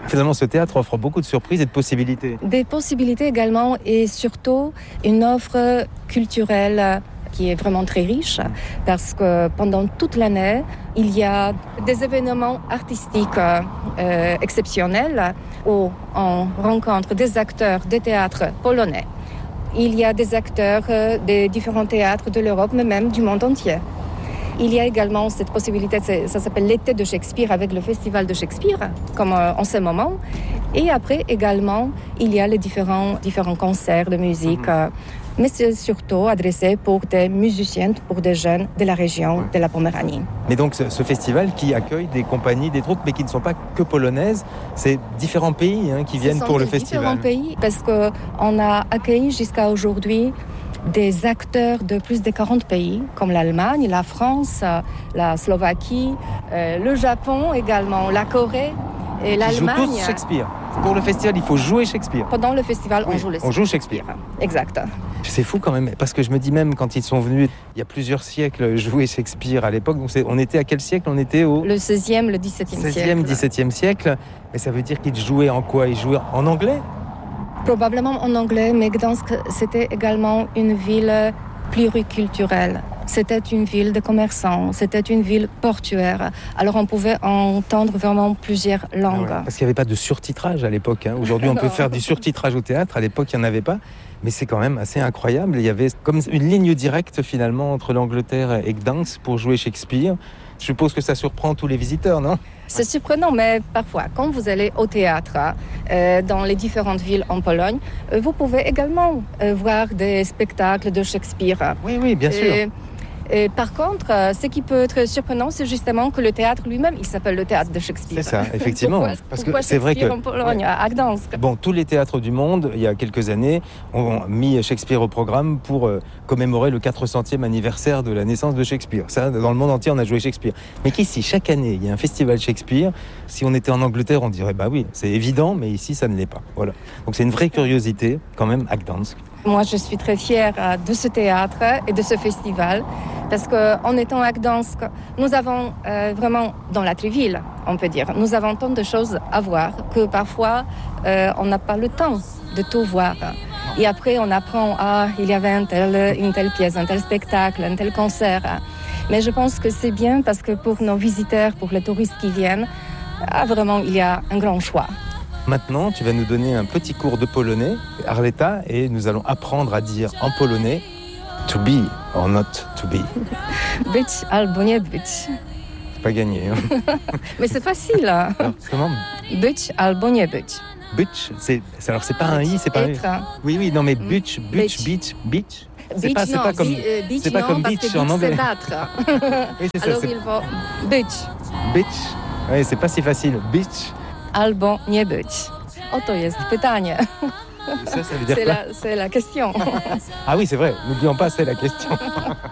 Finalement, ce théâtre offre beaucoup de surprises et de possibilités. Des possibilités également et surtout une offre culturelle qui est vraiment très riche parce que pendant toute l'année, il y a des événements artistiques exceptionnels où on rencontre des acteurs de théâtre polonais. Il y a des acteurs des différents théâtres de l'Europe, mais même du monde entier. Il y a également cette possibilité, ça s'appelle l'été de Shakespeare avec le festival de Shakespeare, comme en ce moment. Et après également, il y a les différents concerts de musique. Mais c'est surtout adressé pour des musiciens, pour des jeunes de la région de la Poméranie. Mais donc ce festival qui accueille des compagnies, des troupes, mais qui ne sont pas que polonaises, c'est différents pays qui viennent pour le festival. Différents pays, parce qu'on a accueilli jusqu'à aujourd'hui des acteurs de plus de 40 pays, comme l'Allemagne, la France, la Slovaquie, le Japon également, la Corée et l'Allemagne. Ils jouent tous Shakespeare. Pour le festival, il faut jouer Shakespeare. Pendant le festival, on joue Shakespeare. Exact. C'est fou quand même, parce que je me dis même quand ils sont venus, il y a plusieurs siècles, jouer Shakespeare à l'époque. Donc on était à quel siècle ? On était au... Le 16e, le 17e siècle. 16e, 17e siècle. Mais ça veut dire qu'ils jouaient en quoi ? Ils jouaient en anglais ? Probablement en anglais, mais Gdansk, c'était également une ville pluriculturelle. C'était une ville de commerçants, c'était une ville portuaire. Alors on pouvait entendre vraiment plusieurs langues. Ah ouais, parce qu'il n'y avait pas de surtitrage à l'époque. Aujourd'hui, on peut faire du surtitrage au théâtre. À l'époque, il n'y en avait pas. Mais c'est quand même assez incroyable. Il y avait comme une ligne directe finalement entre l'Angleterre et Gdansk pour jouer Shakespeare. Je suppose que ça surprend tous les visiteurs, non ? C'est surprenant, mais parfois, quand vous allez au théâtre, dans les différentes villes en Pologne, vous pouvez également voir des spectacles de Shakespeare. Oui, bien sûr. Et par contre, ce qui peut être surprenant, c'est justement que le théâtre lui-même, il s'appelle le théâtre de Shakespeare. C'est ça, effectivement. Pourquoi c'est vrai que en Pologne, à Gdansk. Bon, tous les théâtres du monde, il y a quelques années, ont mis Shakespeare au programme pour commémorer le 400e anniversaire de la naissance de Shakespeare. Ça, dans le monde entier, on a joué Shakespeare. Mais qu'ici, chaque année, il y a un festival Shakespeare. Si on était en Angleterre, on dirait, bah oui, c'est évident, mais ici, ça ne l'est pas. Voilà. Donc c'est une vraie curiosité, quand même, à Gdansk. Moi, je suis très fière de ce théâtre et de ce festival parce qu'en étant à Gdansk, nous avons vraiment, dans la ville, on peut dire, nous avons tant de choses à voir que parfois, on n'a pas le temps de tout voir. Et après, on apprend, il y avait une telle pièce, un tel spectacle, un tel concert. Mais je pense que c'est bien parce que pour nos visiteurs, pour les touristes qui viennent, vraiment, il y a un grand choix. Maintenant, tu vas nous donner un petit cours de polonais, Arleta, et nous allons apprendre à dire en polonais « to be or not to be ». Być albo nie być. C'est pas gagné. Mais c'est facile. Alors, comment ? Być albo nie być. Być, alors c'est pas un i, c'est pas être. Oui, non, mais beach. C'est pas comme beach en anglais. C'est battre. Oui, c'est alors ça. il faut być. Oui, c'est pas si facile. Beach. Albo nie być. Oto jest pytanie. Ça veut dire quoi ? C'est la question. Ah oui, c'est vrai. N'oublions pas, c'est la question.